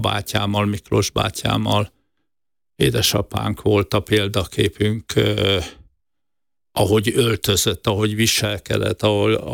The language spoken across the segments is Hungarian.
bátyámmal, Miklós bátyámmal. Édesapánk volt a példaképünk, ahogy öltözött, ahogy viselkedett,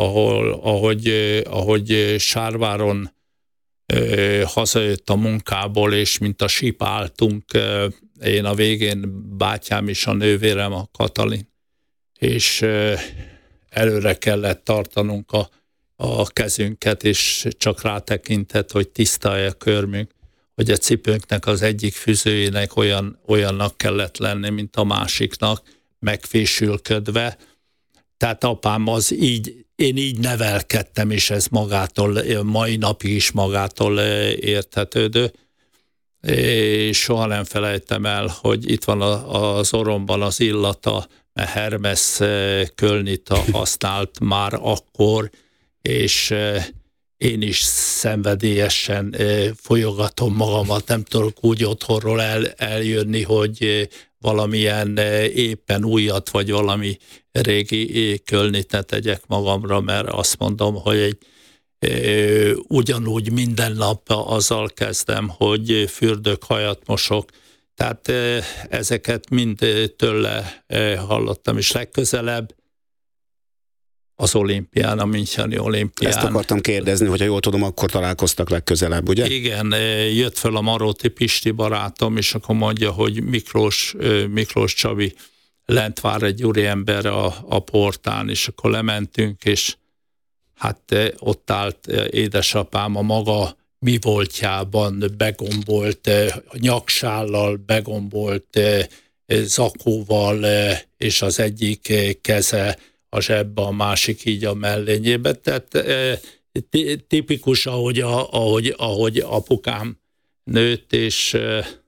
ahogy Sárváron hazajött a munkából, és mint a sip álltunk, én a végén, bátyám és a nővérem, a Katalin, és előre kellett tartanunk a kezünket, és csak rátekintett, hogy tiszta a körmünk, hogy a cipőnknek az egyik füzőjének olyannak kellett lenni, mint a másiknak, megfésülködve. Tehát apám az így, én így nevelkedtem, és ez magától, mai napig is magától érthetődő. És soha nem felejtem el, hogy itt van az orromban az illata, mert Hermes Kölnita használt már akkor, és én is szenvedélyesen folyogatom magamat, nem tudok úgy otthonról eljönni, hogy valamilyen éppen újat, vagy valami régi Kölnitet tegyek magamra, mert azt mondom, hogy ugyanúgy minden nap azzal kezdem, hogy fürdök, hajat mosok. Tehát ezeket mind tőle hallottam, és legközelebb az olimpián, a Müncheni olimpián. Ezt akartam kérdezni, hogyha jól tudom, akkor találkoztak legközelebb, ugye? Igen, jött fel a Maróti Pisti barátom, és akkor mondja, hogy Miklós Csabi lent vár egy úriember a portán, és akkor lementünk, és hát ott állt édesapám a maga mi voltjában, begombolt nyaksállal, begombolt zakóval, és az egyik keze a zsebbe, a másik így a mellényébe. Tehát tipikus, ahogy apukám nőtt, és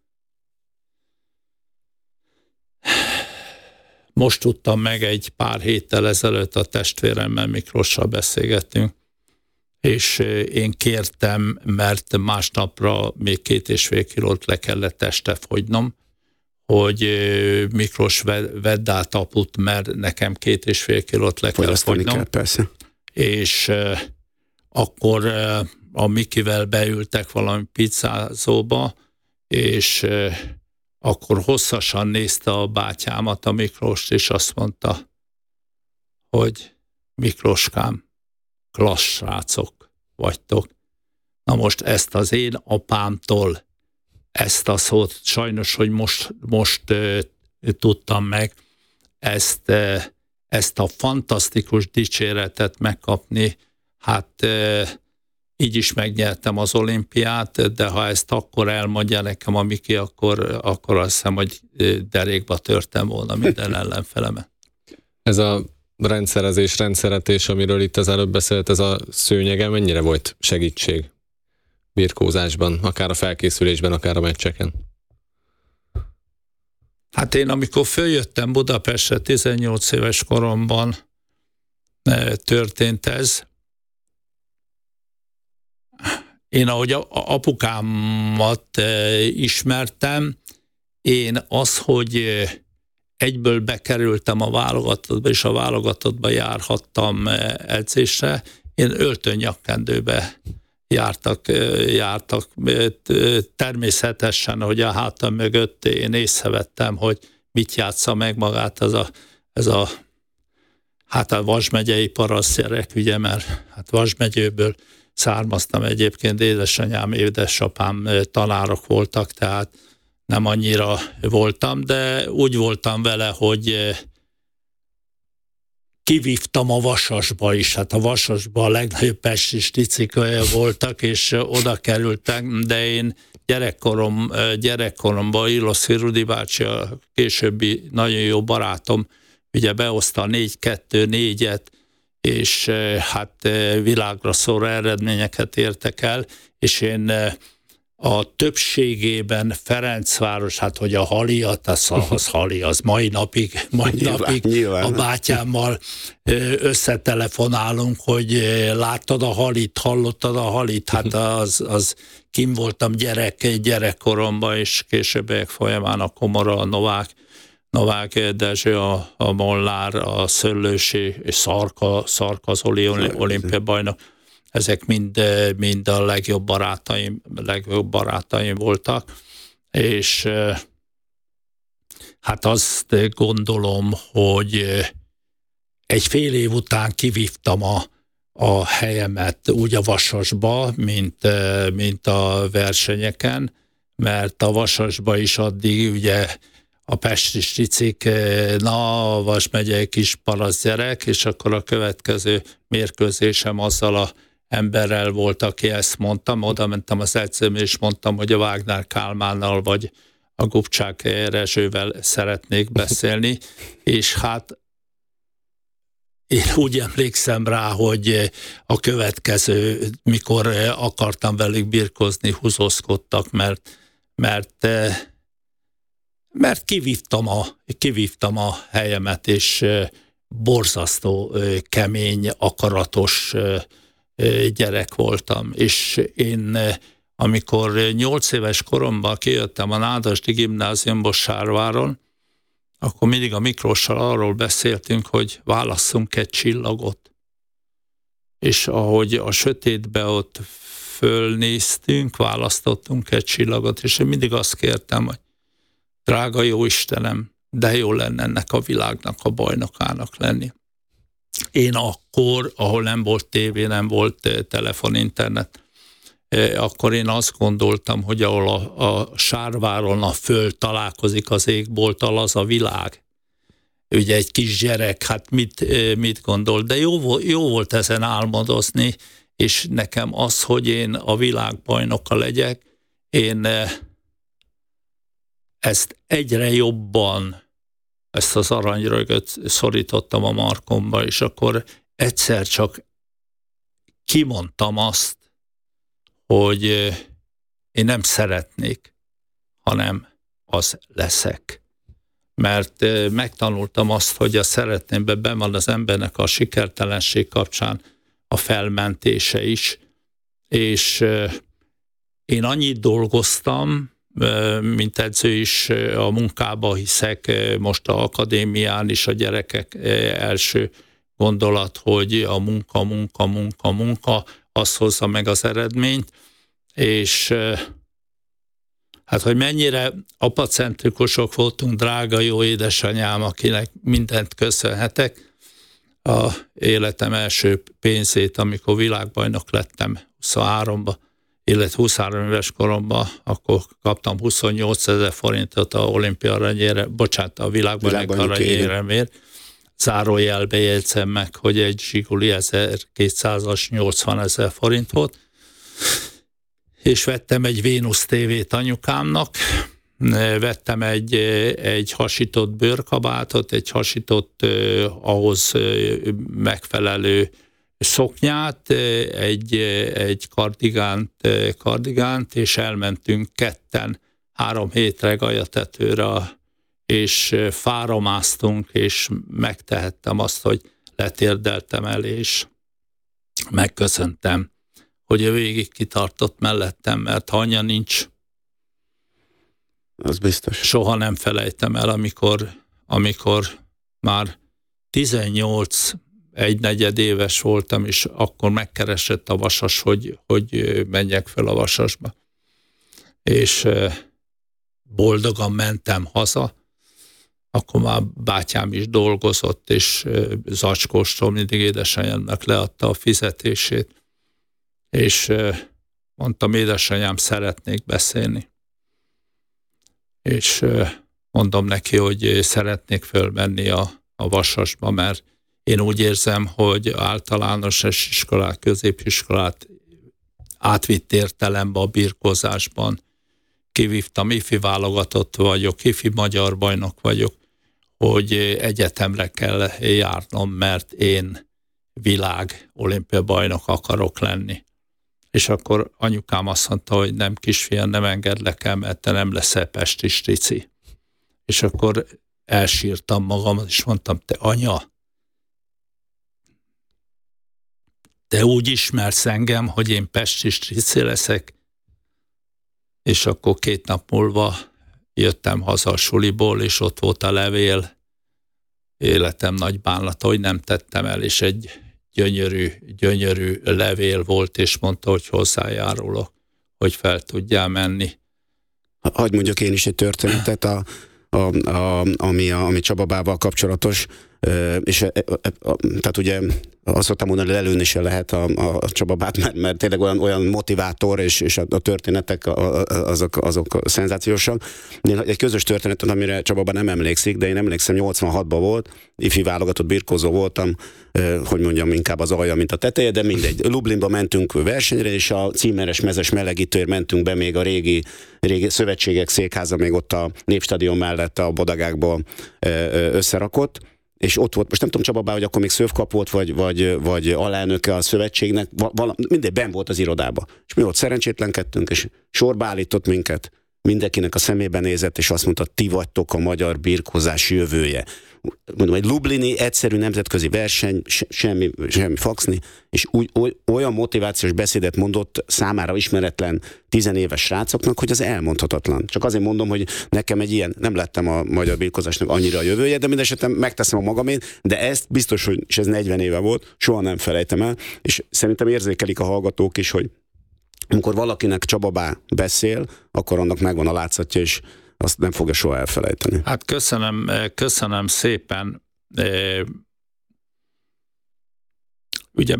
most tudtam meg egy pár héttel ezelőtt, a testvéremmel, Miklóssal beszélgettünk, és én kértem, mert másnapra még 2,5 kilót le kellett teste fogynom, hogy Miklós vedd át aput, mert nekem 2,5 kilót le kell fogynom. Kell, persze. És akkor a Mikivel beültek valami pizzázóba, és akkor hosszasan nézte a bátyámat, a Miklóst, és azt mondta, hogy Miklóskám, klassz srácok vagytok. Na most ezt az én apámtól, ezt a szót, sajnos, hogy most tudtam meg, ezt a fantasztikus dicséretet megkapni, hát így is megnyertem az olimpiát, de ha ezt akkor elmondja nekem a Miki, akkor azt hiszem, hogy derékba törtem volna minden ellenfelemet. Ez a rendszerezés, rendszeretés, amiről itt az előbb beszélt, ez a szőnyege mennyire volt segítség birkózásban, akár a felkészülésben, akár a meccseken? Hát én amikor följöttem Budapestre 18 éves koromban történt ez. Én ahogy apukámat ismertem, én az, hogy egyből bekerültem a válogatottba, és a válogatottba járhattam edzésre, én öltönyakkendőbe jártak. Természetesen, hogy a hátam mögött én észrevettem, hogy mit játsza meg magát ez a Vas megyei parasztgyerek, ugye, mert hát Vas megyőből származtam egyébként, édesanyám, édesapám tanárok voltak, tehát nem annyira voltam, de úgy voltam vele, hogy kivívtam a Vasasba is. Hát a Vasasba a legnagyobb pesti sticik voltak, és oda kerültek, de én gyerekkoromban Illoszki Rudi bácsi, a későbbi nagyon jó barátom, ugye behozta a 4-2-4-et, és hát világra szóló eredményeket értek el, és én a többségében Ferencváros, hát hogy a Haliat, az Hali, az mai napig nyilván. A bátyámmal összetelefonálunk, hogy láttad a Halit, hallottad a Halit, hát az kim voltam gyerekkoromban, és későbbiek folyamán a Komora, a Novák Dezső, a Molnár, a Szöllősi, és Szarka az olimpia bajnok. ezek mind a legjobb barátaim voltak, és hát azt gondolom, hogy egy fél év után kivívtam a helyemet úgy a Vasasba, mint a versenyeken, mert a Vasasba is addig ugye a pesti stricik, na, a Vas megyei kis parasz gyerek, és akkor a következő mérkőzésem azzal a emberrel volt, aki ezt mondtam, oda mentem az edzőmre, és mondtam, hogy a Wagner Kálmánnal vagy a Gubcsák Rezsővel szeretnék beszélni, és hát én úgy emlékszem rá, hogy a következő, mikor akartam velük birkózni, húzózkodtak, mert kivívtam a helyemet, és borzasztó kemény, akaratos gyerek voltam. És én, amikor 8 éves koromban kijöttem a Nádasdy gimnáziumból Sárváron, akkor mindig a Miklóssal arról beszéltünk, hogy válasszunk egy csillagot. És ahogy a sötétbe ott fölnéztünk, választottunk egy csillagot, és én mindig azt kértem, hogy drága jó Istenem, de jó lenne ennek a világnak a bajnokának lenni. Én akkor, ahol nem volt tévé, nem volt telefon, internet, akkor én azt gondoltam, hogy ahol a Sárváron a föld találkozik az égbolttal, az a világ. Ugye egy kis gyerek, hát mit gondol? De jó volt ezen álmodozni, és nekem az, hogy én a világbajnoka legyek, én ezt egyre jobban, ezt az aranyrögöt szorítottam a markomba, és akkor egyszer csak kimondtam azt, hogy én nem szeretnék, hanem az leszek. Mert megtanultam azt, hogy a szeretnémben benn van az embernek a sikertelenség kapcsán a felmentése is, és én annyit dolgoztam, mint edző is a munkába hiszek, most az akadémián is a gyerekek első gondolat, hogy a munka, az hozza meg az eredményt, és hát, hogy mennyire apacentrikusok voltunk, drága jó édesanyám, akinek mindent köszönhetek, a életem első pénzét, amikor világbajnok lettem 23-ba, illetve 23 éves koromban, akkor kaptam 28 000 forintot a olimpia aranyére, bocsánat, a világbajnok aranyéremért. Zárójelbe jegyzem meg, hogy egy Zsiguli 1200-as 80 000 forint volt, és vettem egy Vénusz tévét anyukámnak, vettem egy hasított bőrkabátot, egy hasított ahhoz megfelelő szoknyát, egy kardigánt, és elmentünk ketten 3 hétre Galyatetőre, és fára másztunk, és megtehettem azt, hogy letérdeltem el, és megköszöntem, hogy ő végig kitartott mellettem, mert ha anya nincs, az biztos. Soha nem felejtem el, amikor már 18 1/4 éves voltam, és akkor megkeresett a Vasas, hogy menjek fel a Vasasba. És boldogan mentem haza, akkor már bátyám is dolgozott, és zacskóstól mindig édesanyámnak leadta a fizetését. És mondtam, édesanyám, szeretnék beszélni. És mondom neki, hogy szeretnék fölmenni a Vasasba, mert én úgy érzem, hogy általános iskolát, középiskolát átvitt értelembe a birkózásban. Kivívtam, ifi válogatott vagyok, ifi magyar bajnok vagyok, hogy egyetemre kell járnom, mert én világ olimpia bajnok akarok lenni. És akkor anyukám azt mondta, hogy nem kisfiam, nem engedlek el, mert te nem leszel pesti strici. És akkor elsírtam magam, és mondtam, te anya, te úgy ismersz engem, hogy én pesti strici leszek, és akkor 2 nap múlva jöttem haza a suliból, és ott volt a levél, életem nagy bánata, hogy nem tettem el, és egy gyönyörű levél volt, és mondta, hogy hozzájárulok, hogy fel tudjál menni. Hadd mondjak én is egy történetet, ami Csaba bával kapcsolatos, és tehát ugye azt szoktam mondani, hogy lelőni se lehet a Csaba bát, mert tényleg olyan motivátor, és a történetek azok szenzációsak. Egy közös történet, amire Csaba bá nem emlékszik, de én emlékszem, 86-ban volt, ifi válogatott birkózó voltam, hogy mondjam, inkább az alja, mint a teteje, de mindegy. Lublinba mentünk versenyre, és a címeres mezes melegítőért mentünk be, még a régi szövetségek székháza még ott a Népstadion mellett a bodagákból összerakott, és ott volt, most nem tudom Csaba bá, hogy akkor még szövkap volt, vagy alelnöke a szövetségnek, mindegy, benn volt az irodába. És mi ott szerencsétlenkedtünk, és sorba állított minket, mindenkinek a szemébe nézett, és azt mondta, ti vagytok a magyar birkózás jövője. Mondom, egy lublini egyszerű nemzetközi verseny, semmi faxni, és olyan motivációs beszédet mondott számára ismeretlen 10 éves srácoknak, hogy az elmondhatatlan. Csak azért mondom, hogy nekem egy ilyen, nem lettem a magyar birkózásnak annyira a jövője, de mindesetre megteszem a magamét, de ezt biztos, hogy, és ez 40 éve volt, soha nem felejtem el, és szerintem érzékelik a hallgatók is, hogy amikor valakinek Csaba bá beszél, akkor annak megvan a látszatja, és azt nem fogja soha elfelejteni. Hát köszönöm szépen. Ugye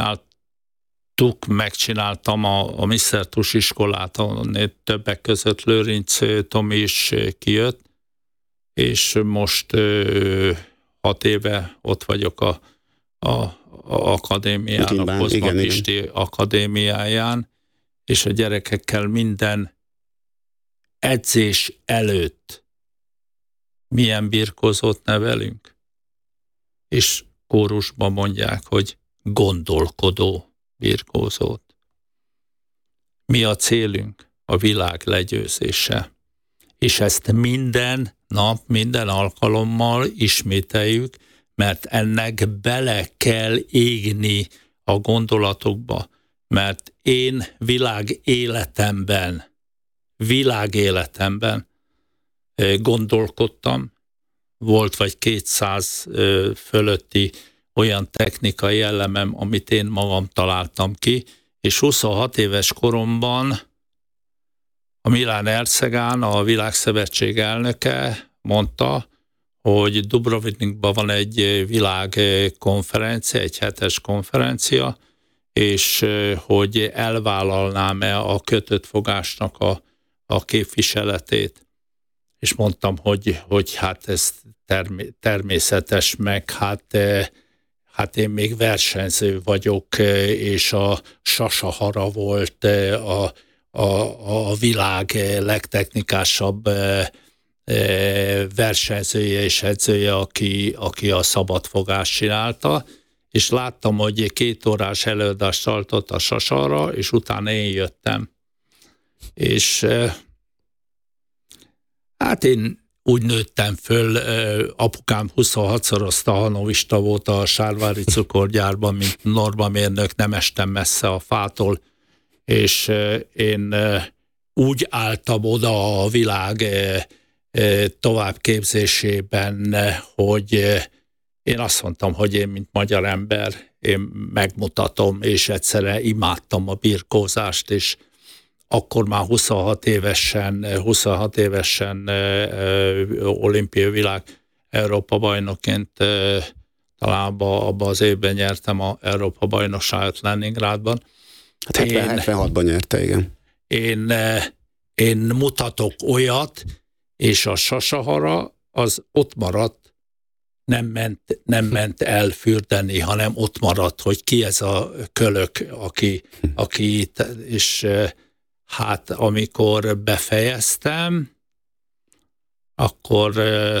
megcsináltam a Mr. Tus iskolát, ahol többek között Lőrinc Tomi is kijött, és most 6 éve ott vagyok a akadémián, a Kozma Pisti akadémiáján, és a gyerekekkel minden edzés előtt milyen birkózót nevelünk, és kórusban mondják, hogy gondolkodó birkózót. Mi a célunk? A világ legyőzése. És ezt minden nap, minden alkalommal ismételjük, mert ennek bele kell égni a gondolatokba, mert én világéletemben gondolkodtam, volt vagy 200 fölötti olyan technikai elemem, amit én magam találtam ki, és 26 éves koromban a Milán Ercegán, a Világszövetség elnöke mondta, hogy Dubrovnikban van egy világkonferencia, egy 7-es konferencia, és hogy elvállalnám-e a kötött fogásnak a képviseletét. És mondtam, hogy hát ez természetes, meg hát én még versenyző vagyok, és a Sasahara volt a világ legtechnikásabb versenyzője és edzője, aki a szabadfogást csinálta, és láttam, hogy 2 órás előadást tartott a Sasara, és utána én jöttem. És hát én úgy nőttem föl, apukám 26-szoroszta hanovista volt a Sárvári cukorgyárban, mint normamérnök, nem estem messze a fától, és én úgy álltam oda a világ továbbképzésében, hogy én azt mondtam, hogy én, mint magyar ember, én megmutatom, és egyszerre imádtam a birkózást, és akkor már 26 évesen olimpiai világ Európa bajnokként talán abban az évben nyertem a Európa bajnokságot Leningrádban. Hát 76-ban nyerte, igen. Én mutatok olyat, és a Sasahara az ott maradt, nem ment elfürdeni, hanem ott maradt, hogy ki ez a kölök, aki itt, és hát amikor befejeztem, akkor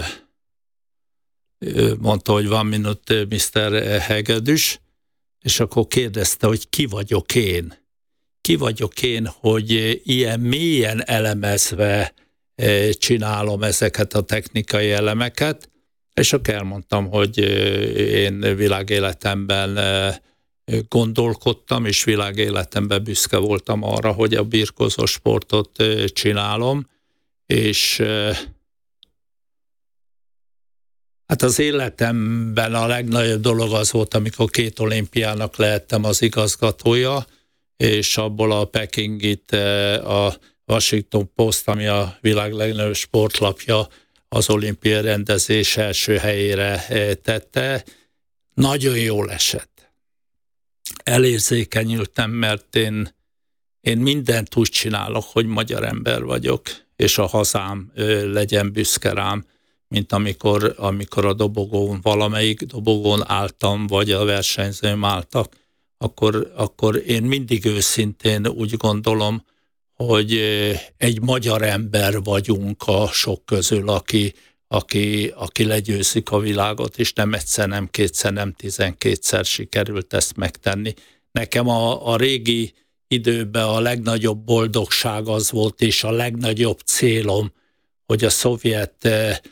mondta, hogy van minut Mr. Hegedűs, és akkor kérdezte, hogy ki vagyok én. Ki vagyok én, hogy ilyen mélyen elemezve csinálom ezeket a technikai elemeket, és akkor elmondtam, hogy én világéletemben gondolkodtam, és világéletemben büszke voltam arra, hogy a birkózó sportot csinálom, és Hát az életemben a legnagyobb dolog az volt, amikor 2 olimpiának lehettem az igazgatója, és abból a Pekingit a Washington Post, ami a világ legnagyobb sportlapja, az olimpiai rendezés első helyére tette. Nagyon jól esett. Elérzékenyültem, mert én mindent úgy csinálok, hogy magyar ember vagyok, és a hazám legyen büszke rám, mint amikor a dobogón, valamelyik dobogón álltam, vagy a versenyzőm álltak, akkor én mindig őszintén úgy gondolom, hogy egy magyar ember vagyunk a sok közül, aki legyőzik a világot, és nem egyszer, nem kétszer, nem 12-szer sikerült ezt megtenni. Nekem a régi időben a legnagyobb boldogság az volt, és a legnagyobb célom, hogy a szovjet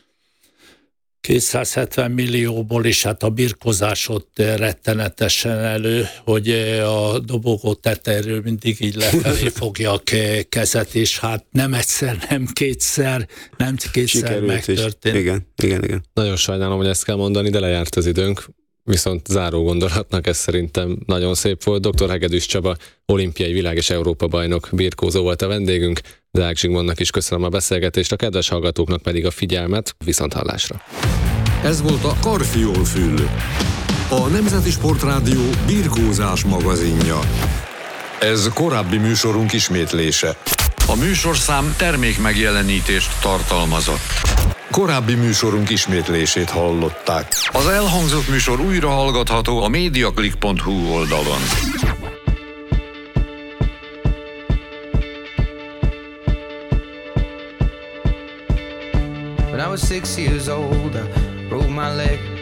270 millióból is, hát a birkózás ott rettenetesen elő, hogy a dobogó tetejéről mindig így lefelé fogja a kezet, és hát nem egyszer, nem kétszer megtörtént. Igen. Nagyon sajnálom, hogy ezt kell mondani, de lejárt az időnk. Viszont záró gondolatnak ez szerintem nagyon szép volt. Dr. Hegedűs Csaba, olimpiai világ- és Európa-bajnok birkózó volt a vendégünk. Deák Zsigmondnak is köszönöm a beszélgetést, a kedves hallgatóknak pedig a figyelmet. Viszonthallásra. Ez volt a Karfiol-fül, a Nemzeti Sportrádió birkózás magazinja. Ez korábbi műsorunk ismétlése. A műsorszám termékmegjelenítést tartalmazott. Korábbi műsorunk ismétlését hallották. Az elhangzott műsor újra hallgatható a mediaclick.hu oldalon. When I was 6 years old, I broke my leg.